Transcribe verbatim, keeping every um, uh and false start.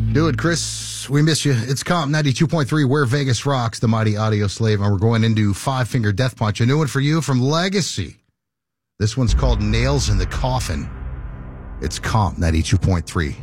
Do it, Chris. We miss you. It's Comp ninety-two point three, where Vegas rocks, the mighty Audio Slave, and we're going into Five Finger Death Punch. A new one for you from Legacy. This one's called Nails in the Coffin. It's Comp ninety-two point three.